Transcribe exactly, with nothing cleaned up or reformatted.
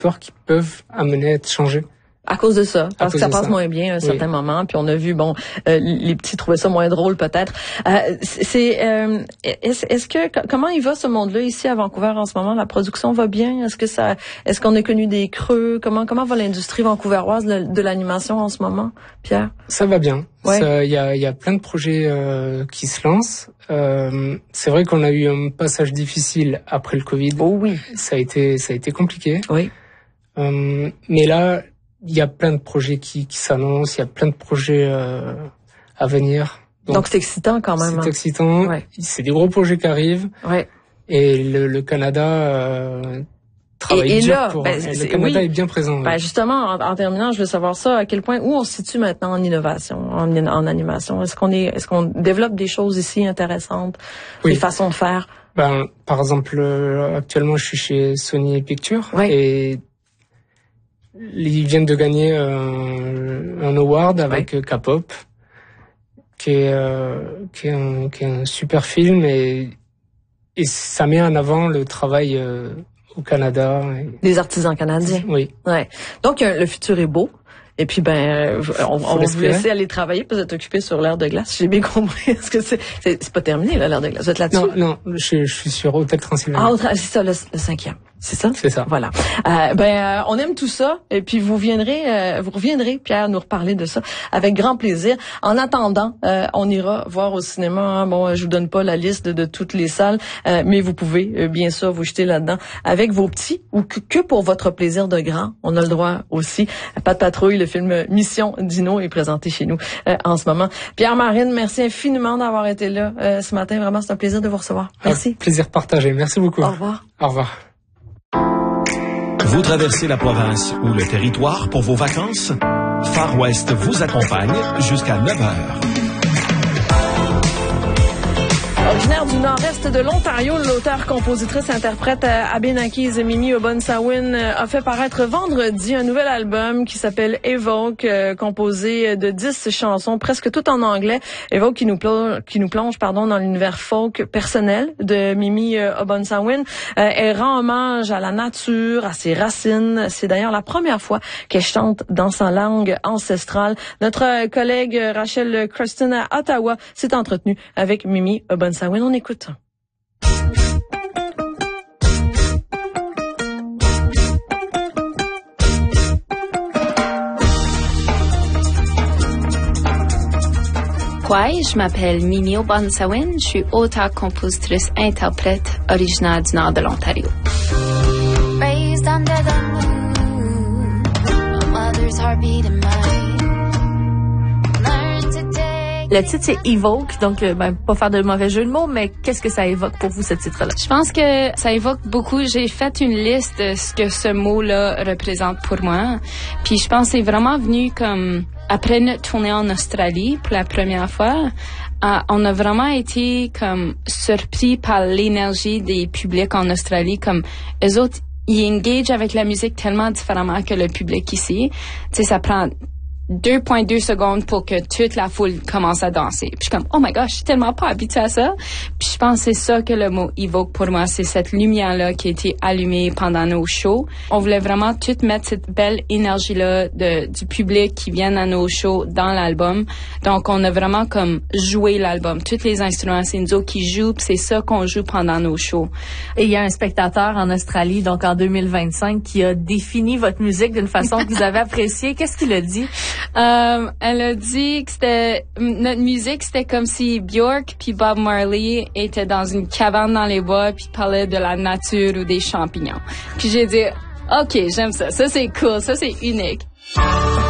peurs qui peuvent amener à être changées. À cause de ça, parce que ça passe ça. moins bien à un oui. certain moment, puis on a vu, bon, euh, les petits trouvaient ça moins drôle peut-être. Euh, c'est, euh, est-ce, est-ce que, comment il va ce monde-là ici à Vancouver en ce moment? La production va bien? Est-ce que ça, est-ce qu'on a connu des creux? Comment, comment va l'industrie vancouveroise de, de l'animation en ce moment, Pierre? Ça va bien. Ouais. Il y a, il y a plein de projets euh, qui se lancent. Euh, c'est vrai qu'on a eu un passage difficile après le Covid. Oh oui. Ça a été, ça a été compliqué. Oui. Euh, mais là, il y a plein de projets qui, qui s'annoncent, il y a plein de projets euh, à venir. Donc, Donc c'est excitant quand même. C'est hein. excitant. Ouais. C'est des gros projets qui arrivent. Ouais. Et le, le Canada euh, travaille et, et dur là, pour. Ben, le Canada oui. est bien présent. Ben oui. justement, en, en terminant, je veux savoir ça. À quel point où on se situe maintenant en innovation, en, en animation. Est-ce qu'on est, est-ce qu'on développe des choses ici intéressantes, oui. des façons de faire? Ben, par exemple, euh, actuellement, je suis chez Sony Pictures oui. et ils viennent de gagner euh, un award avec oui. K-pop, qui est, euh, qui, est un, qui est un super film et, et ça met en avant le travail euh, au Canada. Et... Des artisans canadiens. Oui. Ouais. Donc euh, le futur est beau. Et puis ben, on, on va vous laisser aller travailler parce que vous êtes occupé sur l'air de glace. J'ai bien compris. Est-ce que c'est, c'est, c'est pas terminé là, l'air de glace? Vous êtes là-dessus? Non, non. Je, je suis sur Hôtel Transylvanie. Ah, c'est ça, le, le cinquième. C'est ça? C'est ça. Voilà. Euh, ben, euh, on aime tout ça. Et puis, vous viendrez, euh, vous reviendrez, Pierre, nous reparler de ça avec grand plaisir. En attendant, euh, on ira voir au cinéma. Hein, bon, je vous donne pas la liste de, de toutes les salles, euh, mais vous pouvez, euh, bien sûr, vous jeter là-dedans avec vos petits ou que, que pour votre plaisir de grand. On a le droit aussi. Pas de patrouille, le film Mission Dino est présenté chez nous euh, en ce moment. Pierre Marine, merci infiniment d'avoir été là euh, ce matin. Vraiment, c'est un plaisir de vous recevoir. Merci. Un plaisir partagé. Merci beaucoup. Au revoir. Au revoir. Vous traversez la province ou le territoire pour vos vacances? Far West vous accompagne jusqu'à neuf heures. Originaire du nord-est de l'Ontario, l'auteur, compositrice, interprète Abenakis Mimi Obonsawin a fait paraître vendredi un nouvel album qui s'appelle Evoke, euh, composé de dix chansons, presque toutes en anglais. Evoke qui nous plonge, qui nous plonge pardon, dans l'univers folk personnel de Mimi Obonsawin. Euh, elle rend hommage à la nature, à ses racines. C'est d'ailleurs la première fois qu'elle chante dans sa langue ancestrale. Notre collègue Rachel Creston à Ottawa s'est entretenue avec Mimi Obonsawin. On écoute. Quoi, je m'appelle Mimi Obonsawin, je suis auteure, compositrice, interprète originaire du nord de l'Ontario. Raised under the moon, my mother's heartbeat in mine. Le titre, c'est Evoke, donc ben, pas faire de mauvais jeu de mots, mais qu'est-ce que ça évoque pour vous, ce titre-là? Je pense que ça évoque beaucoup. J'ai fait une liste de ce que ce mot-là représente pour moi. Puis je pense que c'est vraiment venu comme après notre tournée en Australie pour la première fois. Euh, on a vraiment été comme surpris par l'énergie des publics en Australie. Comme eux autres, ils engagent avec la musique tellement différemment que le public ici. Tu sais, ça prend deux virgule deux secondes pour que toute la foule commence à danser. Puis je suis comme, oh my gosh, je suis tellement pas habituée à ça. Puis je pense que c'est ça que le mot évoque pour moi, c'est cette lumière-là qui a été allumée pendant nos shows. On voulait vraiment tout mettre cette belle énergie-là de, du public qui vient à nos shows dans l'album. Donc on a vraiment comme joué l'album. Tous les instruments, c'est nous autres qui jouent, puis c'est ça qu'on joue pendant nos shows. Et il y a un spectateur en Australie, donc en deux mille vingt-cinq, qui a défini votre musique d'une façon que vous avez appréciée. Qu'est-ce qu'il a dit? Euh, elle a dit que c'était notre musique, c'était comme si Björk puis Bob Marley étaient dans une cabane dans les bois puis parlaient de la nature ou des champignons. Puis j'ai dit, ok, j'aime ça, ça c'est cool, ça c'est unique.